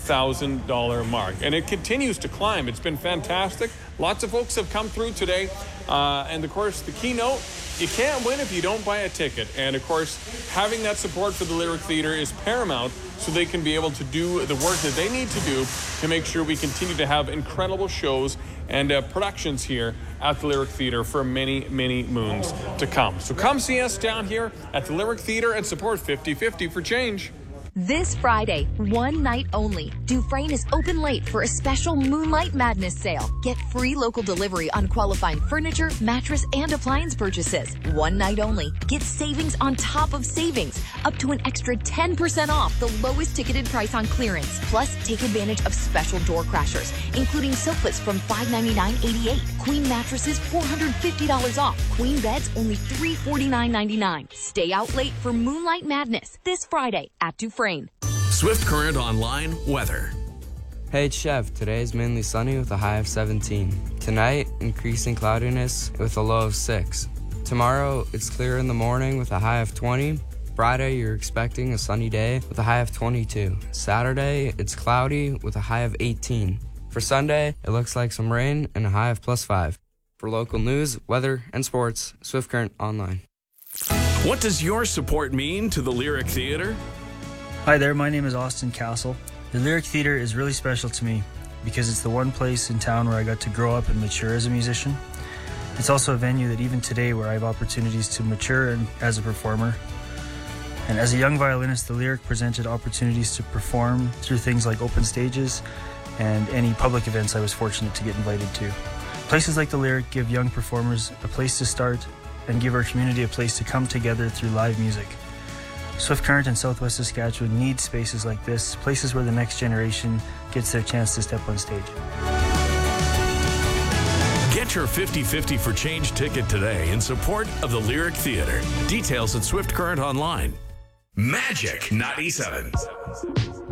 $100,000 mark. And it continues to climb. It's been fantastic. Lots of folks have come through today. And, of course, the keynote, you can't win if you don't buy a ticket. And, of course, having that support for the Lyric Theatre is paramount so they can be able to do the work that they need to do to make sure we continue to have incredible shows and productions here at the Lyric Theatre for many, many moons to come. So come see us down here at the Lyric Theatre and support 50/50 for Change. This Friday, one night only, Dufresne is open late for a special Moonlight Madness sale. Get free local delivery on qualifying furniture, mattress, and appliance purchases. One night only. Get savings on top of savings, up to an extra 10% off the lowest ticketed price on clearance. Plus, take advantage of special door crashers, including sofas from $599.88, queen mattresses $450 off, queen beds only $349.99. Stay out late for Moonlight Madness this Friday at Dufresne. Swift Current Online weather. Hey, it's Chev. Today is mainly sunny with a high of 17. Tonight, increasing cloudiness with a low of 6. Tomorrow, it's clear in the morning with a high of 20. Friday, you're expecting a sunny day with a high of 22. Saturday, it's cloudy with a high of 18. For Sunday, it looks like some rain and a high of +5. For local news, weather, and sports, Swift Current Online. What does your support mean to the Lyric Theatre? Hi there, my name is Austin Castle. The Lyric Theatre is really special to me because it's the one place in town where I got to grow up and mature as a musician. It's also a venue that even today where I have opportunities to mature as a performer. And as a young violinist, the Lyric presented opportunities to perform through things like open stages and any public events I was fortunate to get invited to. Places like the Lyric give young performers a place to start and give our community a place to come together through live music. Swift Current in Southwest Saskatchewan needs spaces like this, places where the next generation gets their chance to step on stage. Get your 50/50 for Change ticket today in support of the Lyric Theatre. Details at Swift Current Online. Magic 97.